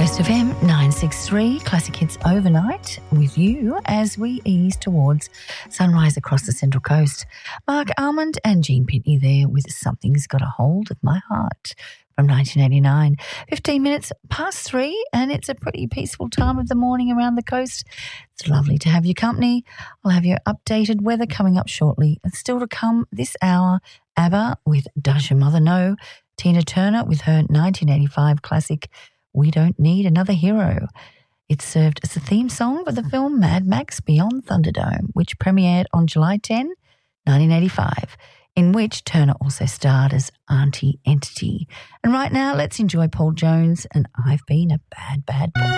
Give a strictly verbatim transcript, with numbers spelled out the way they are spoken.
Coast F M nine sixty-three, Classic Hits Overnight with you as we ease towards sunrise across the Central Coast. Mark Almond and Gene Pitney there with Something's Got a Hold of My Heart from nineteen eighty-nine. fifteen minutes past three, and it's a pretty peaceful time of the morning around the coast. It's lovely to have your company. I'll have your updated weather coming up shortly. And still to come this hour, ABBA with Does Your Mother Know? Tina Turner with her nineteen eighty-five classic We Don't Need Another Hero. It served as the theme song for the film Mad Max Beyond Thunderdome, which premiered on July tenth, nineteen eighty-five, in which Turner also starred as Auntie Entity. And right now, let's enjoy Paul Jones and I've Been a Bad, Bad Boy.